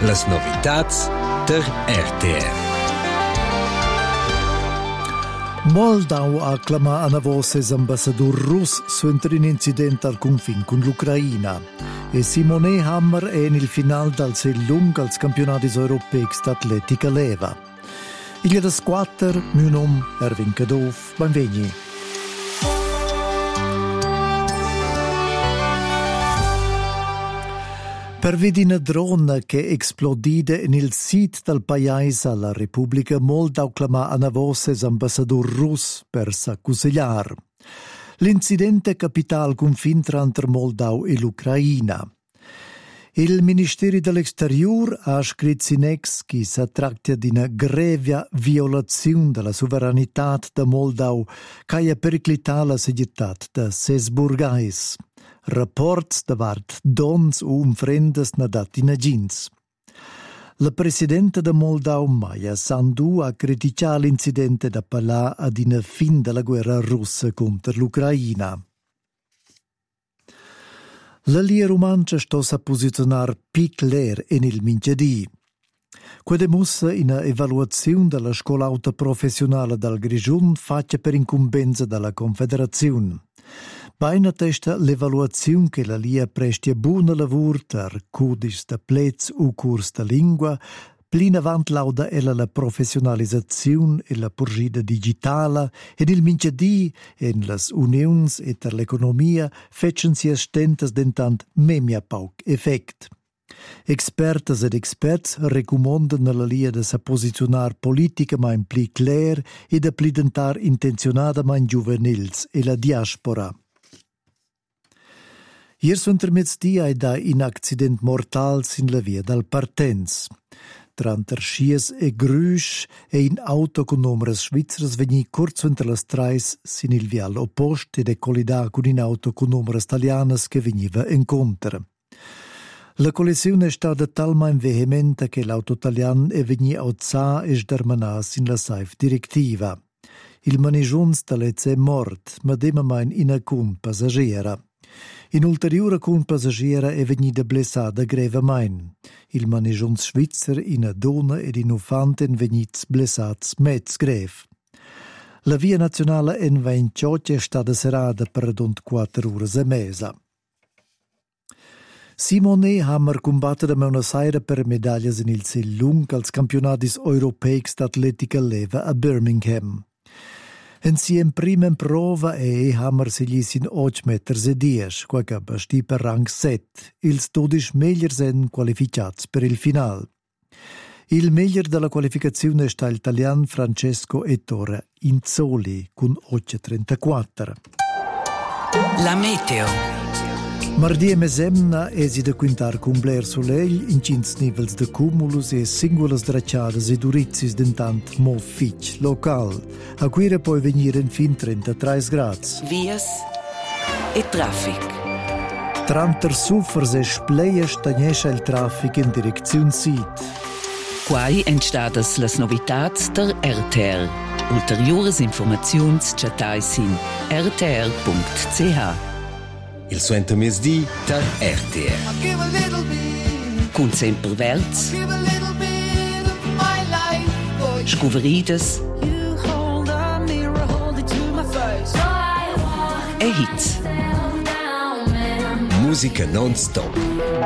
Las novitats der RTR. Moldau ha acclamato una voce ambassador rus suenter un incidente al confine con l'Ucraina e Simone Hammer è nel finale dal lungo als campionati europei d'atletica leva. Il da squatter, mio nome è Erwin Kadov, benveni. Per vedi una drona che esplodida nel sito del paese alla Repubblica Moldau clama una voce ambassador rus per s'accusigliar. L'incidente capita al confine tra Moldau e l'Ucraina. Il Ministero dell'Exterior ha scritto in ex che si tratta di una grave violazione della sovranità di Moldau che ha periclitato la segurità di ses burgais. Rapports davart dons frendes nadat in agins. La presidente de Moldau, Maia Sandu, ha criticato l'incidente da parlare ad una fin della guerra russa contro l'Ucraina. La lia romancia sta a posizionar picler in il minchedì. Quede mussa in evaluazione della scuola auto professionale dal Grigiun fatta per incumbenza della Confederazione. Beina testa l'evaluazione che la lia presta buon lavoro per codis da plez o curs da lingua, plina avant lauda ella la professionalizzazione e la purgida digitale ed il minchedì en las unions e ter l'economia fecen si stentas dentant memia pauc effect. Expertas ed experts recomandano la lia de sa posicionar politica ma in pli cler e de plidentar intenzionada ma in juvenils e la diaspora. Ieri sunt mezz'dia e da in accident mortals in la via dal Partenz. Tranter schies e grüsch e in auto con numeres svizzers vegni curz entre las trais sin il vial oppost ed e collida con in auto con numeres italianas che veniva incontra. La collisione è stata talmente vehementa che l'auto italian è vegni auzà e sdermanas in la saif direttiva. Il manegiuns talezza è mort, ma dema main in alcun passagiera. In ulteriore con passagiera è venuta blessata gravemente. Il manegiuns svizzer in a donna ed in ufanten venuts blessats mezz grave. La via nazionale in Vaincioce è stata serrata per rund 4 ore e mezza. Simone Hammer combatte da una serie per medaglie in il lungo als campionati europei d'atletica leva a Birmingham. En siem primen prova Hammer si glis in 8 meters e 10, quaca basti per rang 7. Ils 12 meglio sen qualificats per il final. Il meglio della qualificazione sta il italiano Francesco Ettore Inzoli con 8,34. La meteo. Mardi e mesemna esi de quintar con Blair Soleil in 5 nivels de cumulus e singulas dracciadas e durizis dentant mo fitch local. A quire poi venire in fin 33 grads. Vias e traffic. Tranter suffers e spleia stagnescha il traffic in direzione sud. Quai entstadas las novitats der RTR. Ulteriores informaziuns chatais in rtr.ch. Il suento mesdì der RTR. Cun sempre verz. Scuverides. E hits. Musica non-stop.